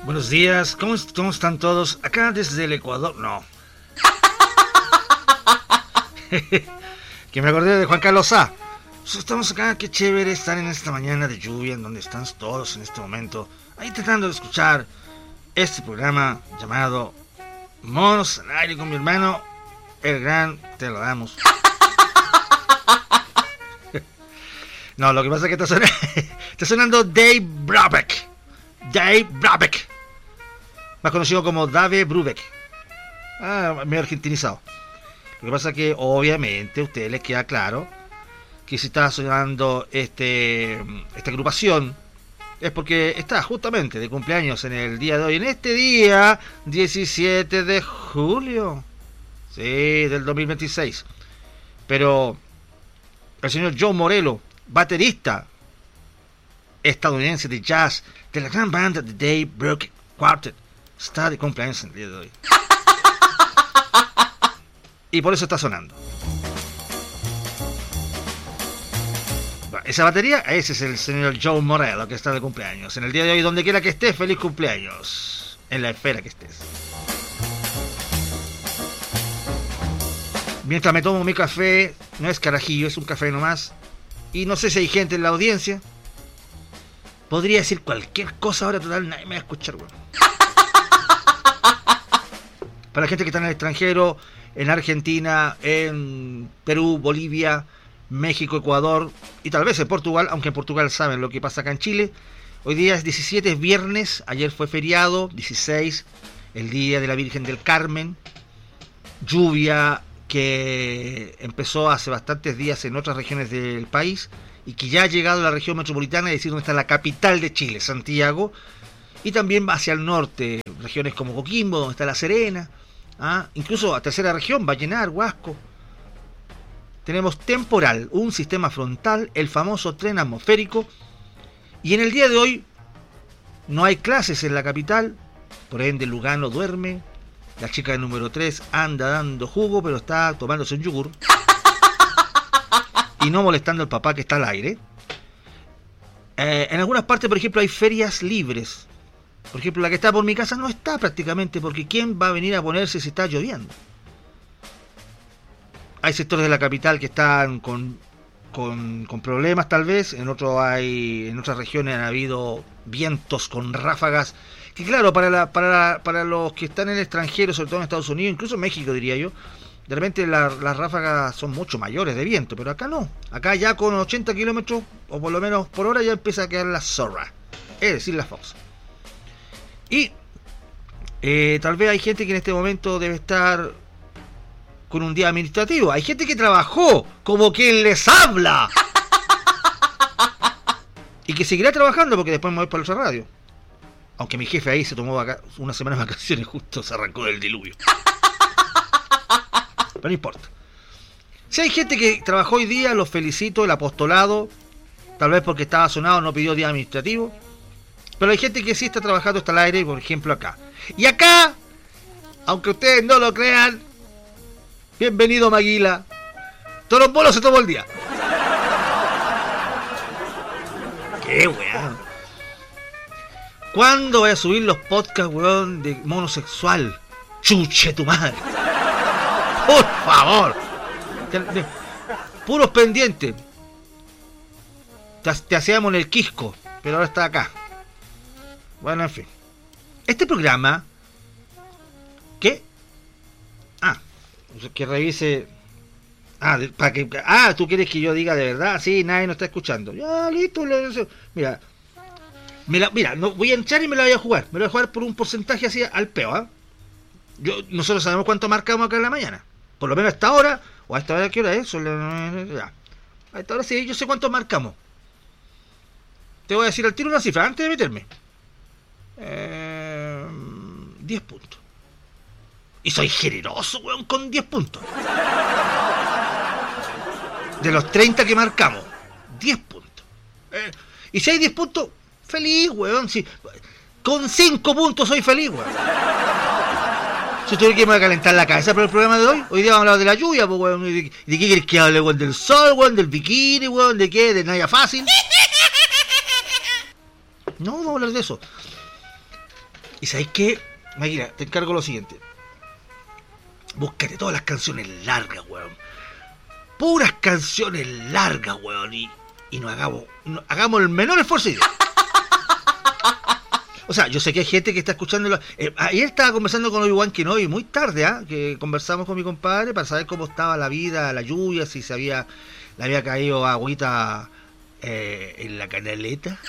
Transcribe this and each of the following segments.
Buenos días, ¿cómo están todos? Acá desde el Ecuador, no. Que me acordé de Juan Carlos A. Estamos acá, qué chévere estar en esta mañana de lluvia, en donde están todos en este momento, ahí tratando de escuchar este programa llamado Monos al Aire con mi hermano, el gran Te Lo Damos. No, lo que pasa es que está sonando Dave Brubeck. Dave Brubeck, más conocido como Dave Brubeck. Medio argentinizado. Lo que pasa es que obviamente a ustedes les queda claro que si está sonando esta agrupación es porque está justamente de cumpleaños en el día de hoy, en este día 17 de julio, sí, del 2026. Pero el señor Joe Morello, baterista estadounidense de jazz de la gran banda de Dave Brubeck Quartet, está de cumpleaños en el día de hoy. Y por eso está sonando. Esa batería, ese es el señor Joe Morello que está de cumpleaños en el día de hoy. Donde quiera que estés, feliz cumpleaños, en la esfera que estés. Mientras me tomo mi café, no es carajillo, es un café nomás, y no sé si hay gente en la audiencia. Podría decir cualquier cosa ahora, total, nadie me va a escuchar, weón. Para la gente que está en el extranjero, en Argentina, en Perú, Bolivia, México, Ecuador y tal vez en Portugal, aunque en Portugal saben lo que pasa acá en Chile. Hoy día es 17, es viernes, ayer fue feriado, 16, el día de la Virgen del Carmen. Lluvia que empezó hace bastantes días en otras regiones del país y que ya ha llegado a la región metropolitana, es decir, donde está la capital de Chile, Santiago, y también hacia el norte, regiones como Coquimbo, donde está La Serena, incluso a tercera región, Vallenar, Huasco. Tenemos temporal, un sistema frontal, el famoso tren atmosférico, y en el día de hoy no hay clases en la capital, por ende Lugano duerme, la chica del número 3 anda dando jugo, pero está tomándose un yogur, y no molestando al papá que está al aire. En algunas partes, por ejemplo, hay ferias libres. Por ejemplo, la que está por mi casa no está prácticamente, porque ¿quién va a venir a ponerse si está lloviendo? Hay sectores de la capital que están con problemas tal vez, en otras regiones han habido vientos con ráfagas, que claro, para los que están en el extranjero, sobre todo en Estados Unidos, incluso en México diría yo, de repente las ráfagas son mucho mayores de viento, pero acá no, acá ya con 80 kilómetros, o por lo menos por hora, ya empieza a quedar la zorra, es decir, la fox. Y tal vez hay gente que en este momento debe estar con un día administrativo. Hay gente que trabajó como quien les habla y que seguirá trabajando porque después me voy para otra radio. Aunque mi jefe ahí se tomó una semana de vacaciones, justo se arrancó del diluvio. Pero no importa. Si hay gente que trabajó hoy día, los felicito, el apostolado, tal vez porque estaba sonado, no pidió día administrativo. Pero hay gente que sí está trabajando hasta el aire, por ejemplo acá. Y acá, aunque ustedes no lo crean, bienvenido Maguila. Torombolo se tomó el día. Qué weón. ¿Cuándo voy a subir los podcasts, weón, de monosexual? Chuche tu madre. Por favor. Puros pendientes. Te hacíamos en el Quisco, pero ahora está acá. Bueno, en fin. Este programa... ¿Qué? Que revise... para que... ¿tú quieres que yo diga de verdad? Sí, nadie nos está escuchando. Ya, listo. Mira, no, voy a entrar y me la voy a jugar. Me la voy a jugar por un porcentaje así al peo, Nosotros sabemos cuánto marcamos acá en la mañana. Por lo menos a esta hora, o a esta hora, ¿qué hora es? Ya. A esta hora sí, yo sé cuánto marcamos. Te voy a decir al tiro una cifra antes de meterme. 10 puntos. Y soy generoso, weón, con 10 puntos. De los 30 que marcamos, 10 puntos. Y si hay 10 puntos, feliz, weón. Si, con 5 puntos soy feliz, weón. Si tuviera que me voy a calentar la cabeza por el programa de hoy día vamos a hablar de la lluvia, pues, weón. ¿De qué quieres que hable, weón? ¿Del sol, weón? ¿Del bikini, weón? ¿De qué? ¿De Naya Fácil? No, vamos a hablar de eso. Y sabéis qué, Maguila, te encargo lo siguiente. Búscate todas las canciones largas, weón. Puras canciones largas, weón. Y no hagamos el menor esfuerzo. O sea, yo sé que hay gente que está escuchando. Ayer estaba conversando con Obi-Wan Kenobi muy tarde, que conversamos con mi compadre para saber cómo estaba la vida, la lluvia, si le había caído agüita en la canaleta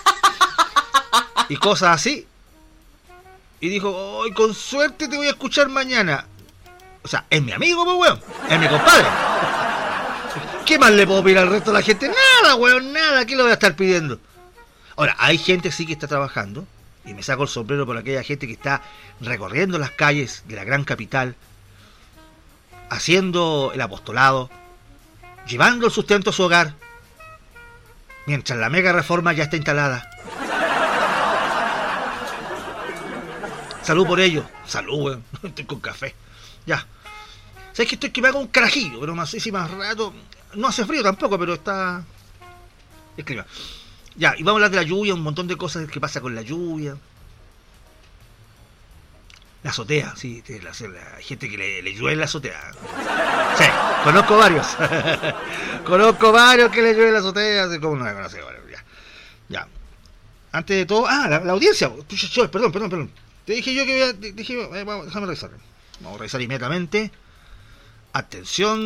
y cosas así. Y dijo, hoy con suerte te voy a escuchar mañana. O sea, es mi amigo, pues, weón. Es mi compadre. ¿Qué más le puedo pedir al resto de la gente? Nada, weón, nada. ¿Qué le voy a estar pidiendo? Ahora, hay gente sí que está trabajando. Y me saco el sombrero por aquella gente que está recorriendo las calles de la gran capital, haciendo el apostolado, llevando el sustento a su hogar, mientras la mega reforma ya está instalada. Salud por ello. Salud, weón. Estoy con café. Ya. ¿Sabes que estoy que me hago un carajillo? Pero más si más rato. No hace frío tampoco, pero está... Escriba. Ya, y vamos a hablar de la lluvia, un montón de cosas que pasa con la lluvia. La azotea, sí, la gente que le llueve en la azotea. Sí, conozco varios. Conozco varios que le llueve en la azotea. ¿Cómo no la conoce? Bueno, ya. Antes de todo... la audiencia. Perdón. Te dije yo que déjame revisar. Vamos a revisar inmediatamente. Atención.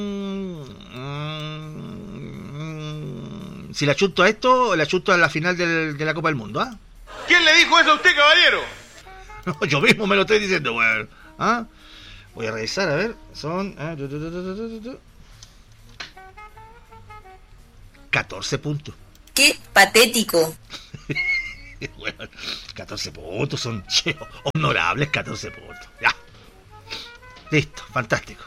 Si le achunto a esto, le achunto a la final de la Copa del Mundo, ¿ah? ¿Quién le dijo eso a usted, caballero? No, yo mismo me lo estoy diciendo, weón. ¿Ah? Voy a revisar, a ver. Son... 14 puntos. ¡Qué patético! Bueno, 14 puntos son honorables 14 puntos. Ya. Listo, fantástico.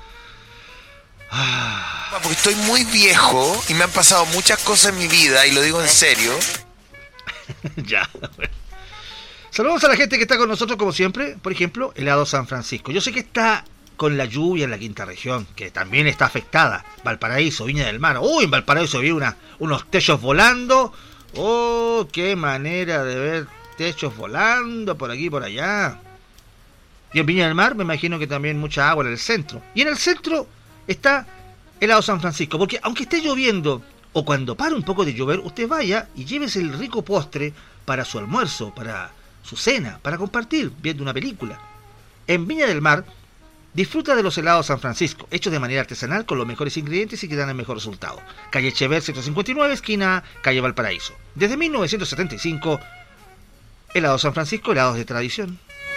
Porque estoy muy viejo y me han pasado muchas cosas en mi vida, y lo digo en serio. Ya, bueno. Saludos a la gente que está con nosotros como siempre. Por ejemplo, Helado San Francisco. Yo sé que está con la lluvia en la quinta región, que también está afectada. Valparaíso, Viña del Mar. Uy, en Valparaíso vi unos techos volando. Oh, qué manera de ver techos volando por aquí y por allá. Y en Viña del Mar me imagino que también mucha agua en el centro. Y en el centro está Helado San Francisco, porque aunque esté lloviendo o cuando pare un poco de llover, usted vaya y llévese el rico postre para su almuerzo, para su cena, para compartir viendo una película. En Viña del Mar disfruta de los helados San Francisco, hechos de manera artesanal con los mejores ingredientes y que dan el mejor resultado. Calle Echever 159, esquina Calle Valparaíso. Desde 1975, Helado San Francisco, helados de tradición.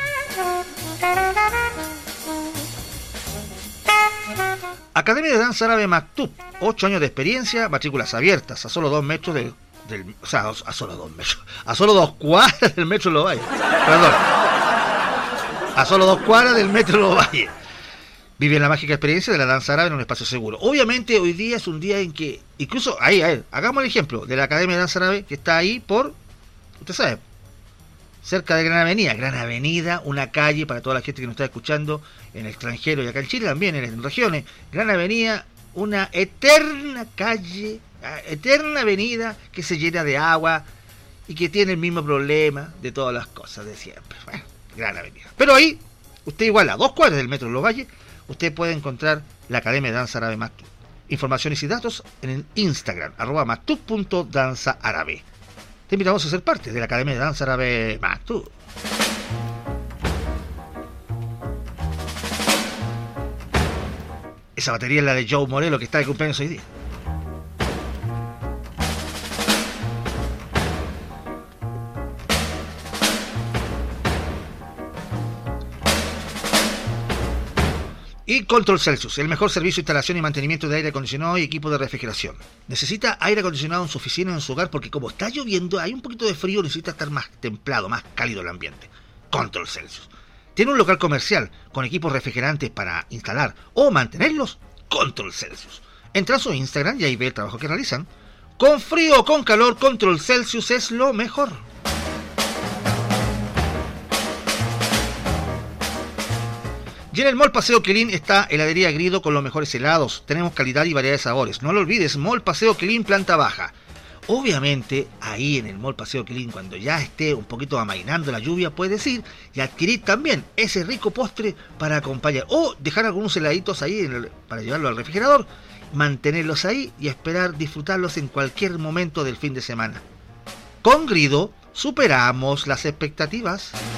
Academia de Danza Árabe Maktub, 8 años de experiencia, matrículas abiertas, a solo 2 metros a solo 2 cuadras del metro Lovalle. Perdón. A solo 2 cuadras del metro Lovalle. Vive la mágica experiencia de la danza árabe en un espacio seguro. Obviamente hoy día es un día en que, incluso ahí, hagamos el ejemplo de la Academia de Danza Árabe que está ahí usted sabe, cerca de Gran Avenida. Gran Avenida, una calle para toda la gente que nos está escuchando en el extranjero y acá en Chile también, en regiones. Gran Avenida, una eterna calle, eterna avenida que se llena de agua y que tiene el mismo problema de todas las cosas de siempre. Bueno, Gran Avenida. Pero ahí, usted igual a 2 cuadras del metro Los Valles, usted puede encontrar la Academia de Danza Árabe Maktub. Informaciones y datos en el Instagram, @maktub.danzaárabe. Te invitamos a ser parte de la Academia de Danza Árabe Maktub. Esa batería es la de Joe Morello, que está de cumpleaños hoy día. Y Control Celsius, el mejor servicio de instalación y mantenimiento de aire acondicionado y equipo de refrigeración. ¿Necesita aire acondicionado en su oficina, en su hogar? Porque como está lloviendo, hay un poquito de frío, necesita estar más templado, más cálido el ambiente. Control Celsius. ¿Tiene un local comercial con equipos refrigerantes para instalar o mantenerlos? Control Celsius. Entra a su Instagram y ahí ve el trabajo que realizan. Con frío o con calor, Control Celsius es lo mejor. Y en el Mall Paseo Quilín está Heladería Grido con los mejores helados. Tenemos calidad y variedad de sabores. No lo olvides, Mall Paseo Quilín, planta baja. Obviamente, ahí en el Mall Paseo Quilín, cuando ya esté un poquito amainando la lluvia, puedes ir y adquirir también ese rico postre para acompañar. O dejar algunos heladitos ahí para llevarlo al refrigerador, mantenerlos ahí y esperar disfrutarlos en cualquier momento del fin de semana. Con Grido superamos las expectativas.